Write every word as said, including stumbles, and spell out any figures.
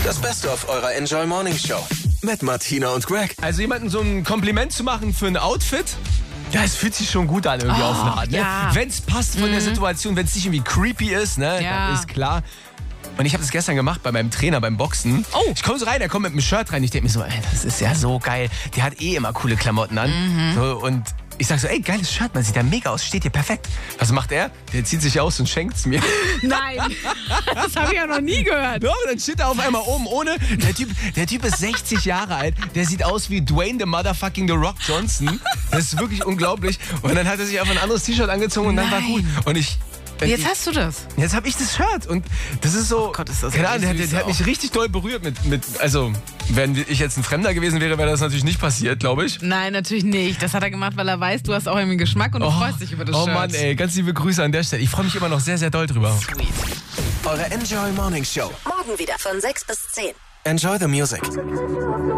Das Beste auf eurer Enjoy Morning Show mit Martina und Greg. Also jemandem so ein Kompliment zu machen für ein Outfit, ja, es fühlt sich schon gut an irgendwie Oh, auf eine Art. Ne? ja. Wenn es passt von Mhm. der Situation, wenn es nicht irgendwie creepy ist, ne, Ja. dann ist klar. Und ich habe das gestern gemacht bei meinem Trainer beim Boxen. Oh. Ich komme so rein, er kommt mit einem Shirt rein. Ich denke mir so, ey, das ist ja so geil. Der hat eh immer coole Klamotten an. Mhm. So, und ich sag so, ey, geiles Shirt, man sieht ja mega aus, steht dir perfekt. Was macht er? Der zieht sich aus und schenkt's mir. Nein, das habe ich ja noch nie gehört. Ja, und dann steht er auf einmal oben ohne. Der Typ, der Typ ist sechzig Jahre alt. Der sieht aus wie Dwayne the Motherfucking The Rock Johnson. Das ist wirklich unglaublich. Und dann hat er sich einfach ein anderes T-Shirt angezogen und dann war Nein. gut. Und ich... Jetzt hast du das. Jetzt habe ich das Shirt und das ist so, Oh Gott, ist das keine Ahnung, der, wirklich hat- der, der hat süß mich richtig doll berührt mit, mit, also wenn ich jetzt ein Fremder gewesen wäre, wäre das natürlich nicht passiert, glaube ich. Nein, natürlich nicht. Das hat er gemacht, weil er weiß, du hast auch irgendwie Geschmack und du freust dich über das oh Shirt. Mann, ey, ganz liebe Grüße an der Stelle. Ich freue mich immer noch sehr, sehr doll drüber. Sweet. Eure Enjoy Morning Show. Morgen wieder von sechs bis zehn. Enjoy the music.